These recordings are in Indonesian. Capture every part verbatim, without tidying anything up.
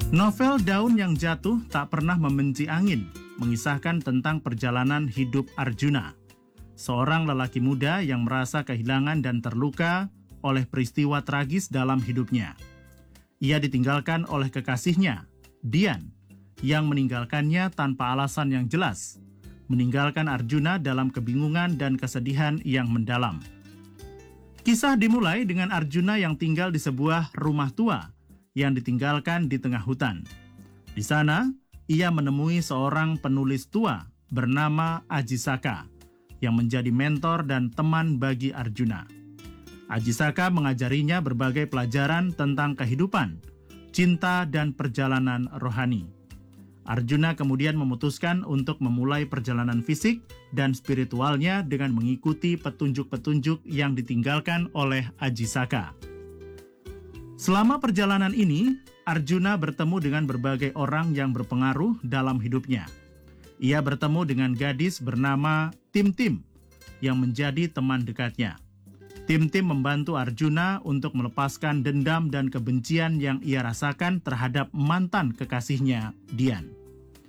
Novel Daun yang Jatuh Tak Pernah Membenci Angin mengisahkan tentang perjalanan hidup Arjuna, seorang lelaki muda yang merasa kehilangan dan terluka oleh peristiwa tragis dalam hidupnya. Ia ditinggalkan oleh kekasihnya, Dian, yang meninggalkannya tanpa alasan yang jelas, meninggalkan Arjuna dalam kebingungan dan kesedihan yang mendalam. Kisah dimulai dengan Arjuna yang tinggal di sebuah rumah tua yang ditinggalkan di tengah hutan. Di sana, ia menemui seorang penulis tua bernama Ajisaka yang menjadi mentor dan teman bagi Arjuna. Ajisaka mengajarinya berbagai pelajaran tentang kehidupan, cinta, dan perjalanan rohani. Arjuna kemudian memutuskan untuk memulai perjalanan fisik dan spiritualnya dengan mengikuti petunjuk-petunjuk yang ditinggalkan oleh Ajisaka. Selama perjalanan ini, Arjuna bertemu dengan berbagai orang yang berpengaruh dalam hidupnya. Ia bertemu dengan gadis bernama Tim-Tim yang menjadi teman dekatnya. Tim-Tim membantu Arjuna untuk melepaskan dendam dan kebencian yang ia rasakan terhadap mantan kekasihnya, Dian.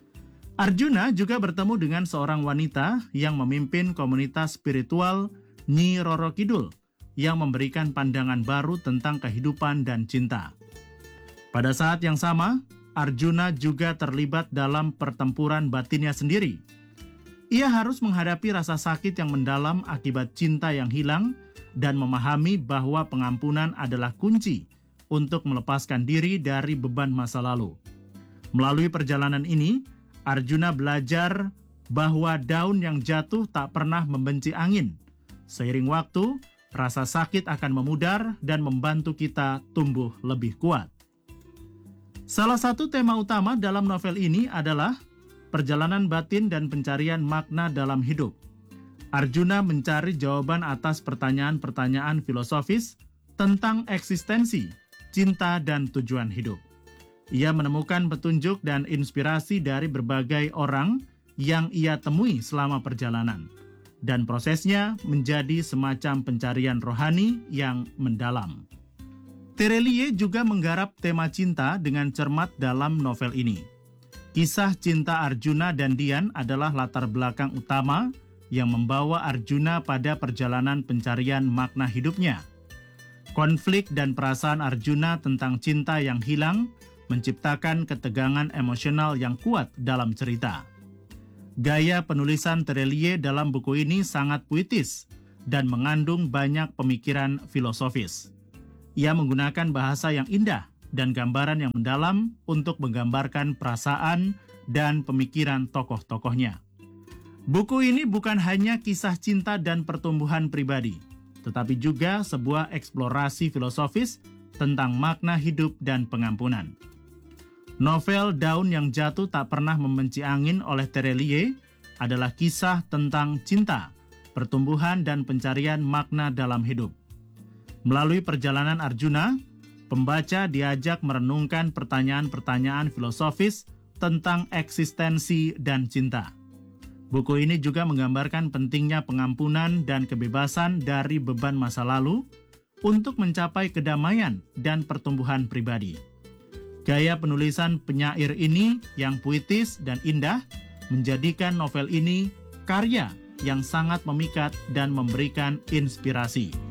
Arjuna juga bertemu dengan seorang wanita yang memimpin komunitas spiritual Nyi Roro Kidul yang memberikan pandangan baru tentang kehidupan dan cinta. Pada saat yang sama, Arjuna juga terlibat dalam pertempuran batinnya sendiri. Ia harus menghadapi rasa sakit yang mendalam akibat cinta yang hilang dan memahami bahwa pengampunan adalah kunci untuk melepaskan diri dari beban masa lalu. Melalui perjalanan ini, Arjuna belajar bahwa daun yang jatuh tak pernah membenci angin. Seiring waktu, rasa sakit akan memudar dan membantu kita tumbuh lebih kuat. Salah satu tema utama dalam novel ini adalah perjalanan batin dan pencarian makna dalam hidup. Arjuna mencari jawaban atas pertanyaan-pertanyaan filosofis tentang eksistensi, cinta, dan tujuan hidup. Ia menemukan petunjuk dan inspirasi dari berbagai orang yang ia temui selama perjalanan, dan prosesnya menjadi semacam pencarian rohani yang mendalam. Terelie juga menggarap tema cinta dengan cermat dalam novel ini. Kisah cinta Arjuna dan Dian adalah latar belakang utama yang membawa Arjuna pada perjalanan pencarian makna hidupnya. Konflik dan perasaan Arjuna tentang cinta yang hilang menciptakan ketegangan emosional yang kuat dalam cerita. Gaya penulisan Terelie dalam buku ini sangat puitis dan mengandung banyak pemikiran filosofis. Ia menggunakan bahasa yang indah dan gambaran yang mendalam untuk menggambarkan perasaan dan pemikiran tokoh-tokohnya. Buku ini bukan hanya kisah cinta dan pertumbuhan pribadi, tetapi juga sebuah eksplorasi filosofis tentang makna hidup dan pengampunan. Novel Daun yang Jatuh Tak Pernah Membenci Angin oleh Terelie adalah kisah tentang cinta, pertumbuhan, dan pencarian makna dalam hidup. Melalui perjalanan Arjuna, pembaca diajak merenungkan pertanyaan-pertanyaan filosofis tentang eksistensi dan cinta. Buku ini juga menggambarkan pentingnya pengampunan dan kebebasan dari beban masa lalu untuk mencapai kedamaian dan pertumbuhan pribadi. Gaya penulisan penyair ini yang puitis dan indah menjadikan novel ini karya yang sangat memikat dan memberikan inspirasi.